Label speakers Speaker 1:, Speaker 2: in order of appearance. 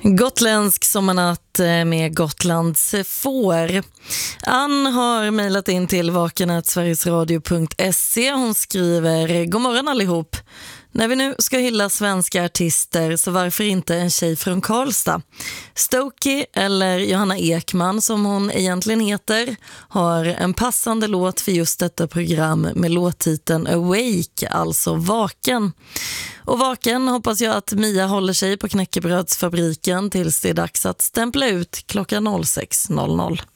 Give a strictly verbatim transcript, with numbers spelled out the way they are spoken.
Speaker 1: Gotländsk sommarnatt med Gotlands får. Ann har mejlat in till vakenat sverigesradio punkt se. Hon skriver: God morgon allihop. När vi nu ska hylla svenska artister, så varför inte en tjej från Karlstad? Stokey, eller Johanna Ekman som hon egentligen heter, har en passande låt för just detta program med låttiteln Awake, alltså Vaken. Och vaken hoppas jag att Mia håller sig på knäckebrödsfabriken tills det är dags att stämpla ut klockan noll sex noll noll.